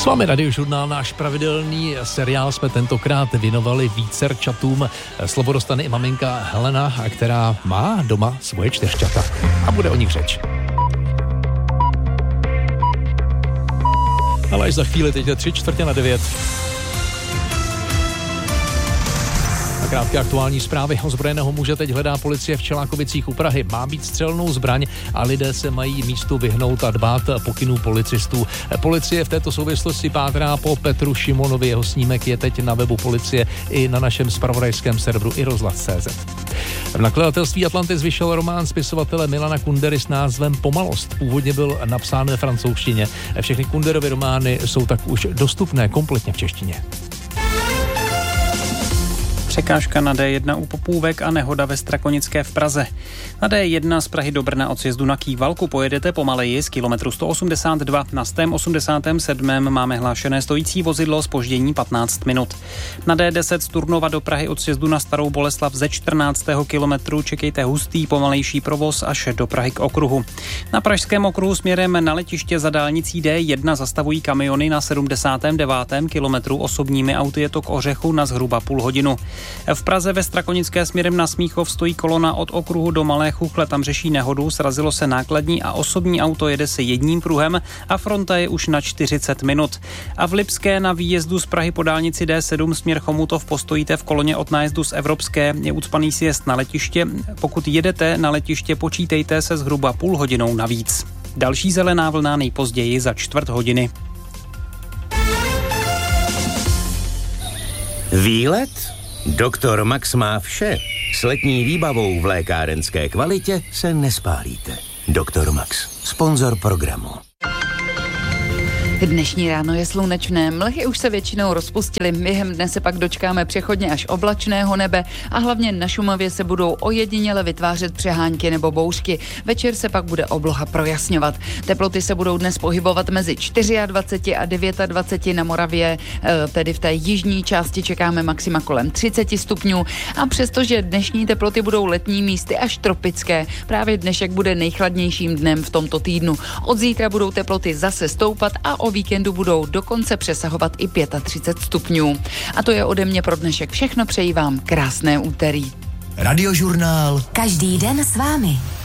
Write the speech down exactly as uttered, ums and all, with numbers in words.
S vámi Radiožurnál, náš pravidelný seriál jsme tentokrát věnovali vícerčatům. Slovo dostane i maminka Helena, která má doma svoje čtyřčata. A bude o nich řeč. Ale až za chvíli, teď je tři čtvrtě na devět. A krátké aktuální zprávy. Ozbrojeného muže teď hledá policie v Čelákovicích u Prahy. Má být střelnou zbraň a lidé se mají místu vyhnout a dbát pokynů policistů. Policie v této souvislosti pátrá po Petru Šimonovi. Jeho snímek je teď na webu policie i na našem zpravodajském serveru i rozhlas tečka cé zet. V nakladatelství Atlantis vyšel román spisovatele Milana Kundery s názvem Pomalost. Původně byl napsán ve francouzštině. Všechny Kunderovy romány jsou tak už dostupné kompletně v češtině. Překážka na dé jedna u Popůvek a nehoda ve Strakonické v Praze. Na dé jedna z Prahy do Brna od sjezdu na Kývalku pojedete pomaleji z kilometru sto osmdesát dva. Na sto osmdesát sedm máme hlášené stojící vozidlo, zpoždění patnáct minut. Na dé deset z Turnova do Prahy od sjezdu na Starou Boleslav ze čtrnáctého kilometru čekejte hustý pomalejší provoz až do Prahy k okruhu. Na pražském okruhu směrem na letiště za dálnicí dé jedna zastavují kamiony na sedmdesátém devátém kilometru, osobními auty je to k Ořechu na zhruba půl hodinu. V Praze ve Strakonické směrem na Smíchov stojí kolona od okruhu do Malé Chuchle, tam řeší nehodu, srazilo se nákladní a osobní auto, jede se jedním pruhem a fronta je už na čtyřicet minut. A v Lipské na výjezdu z Prahy po dálnici dé sedm směr Chomutov postojíte v koloně od nájezdu z Evropské, je ucpaný sjezd na letiště. Pokud jedete na letiště, počítejte se zhruba půl hodinou navíc. Další zelená vlna nejpozději za čtvrt hodiny. Výlet? Doktor Max má vše. S letní výbavou v lékárenské kvalitě se nespálíte. Doktor Max, sponzor programu. Dnešní ráno je slunečné, mlhy už se většinou rozpustily, během dne se pak dočkáme přechodně až oblačného nebe a hlavně na Šumavě se budou ojediněle vytvářet přehánky nebo bouřky. Večer se pak bude obloha projasňovat. Teploty se budou dnes pohybovat mezi dvacet čtyři a dvacet devět na Moravě, tedy v té jižní části čekáme maxima kolem třicet stupňů a přestože dnešní teploty budou letní, místy až tropické, právě dnešek bude nejchladnějším dnem v tomto týdnu. Od zítra budou teploty zase stoupat a o víkendu budou dokonce přesahovat i třicet pět stupňů. A to je ode mě pro dnešek všechno, přeji vám krásné úterý. Radiožurnál. Každý den s vámi.